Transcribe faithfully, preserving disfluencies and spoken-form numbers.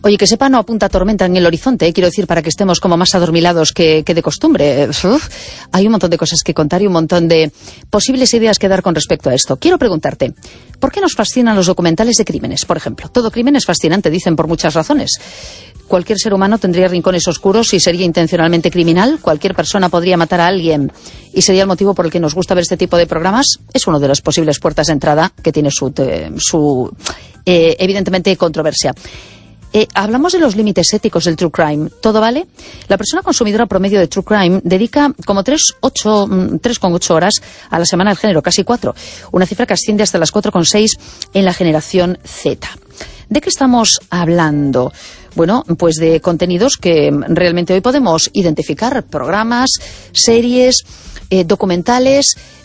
Oye, que sepa, no apunta tormenta en el horizonte, ¿eh? Quiero decir, para que estemos como más adormilados que, que de costumbre. Uf, hay un montón de cosas que contar y un montón de posibles ideas que dar con respecto a esto. Quiero preguntarte, ¿por qué nos fascinan los documentales de crímenes, por ejemplo? Todo crimen es fascinante, dicen, por muchas razones. Cualquier ser humano tendría rincones oscuros y sería intencionalmente criminal. Cualquier persona podría matar a alguien y sería el motivo por el que nos gusta ver este tipo de programas. Es una de las posibles puertas de entrada que tiene su, te, su eh, evidentemente, controversia. Eh, hablamos de los límites éticos del True Crime. ¿Todo vale? La persona consumidora promedio de True Crime dedica como tres coma ocho horas a la semana al género, casi cuatro. Una cifra que asciende hasta las cuatro coma seis en la generación Z. ¿De qué estamos hablando? Bueno, pues de contenidos que realmente hoy podemos identificar. Programas, series, eh, documentales,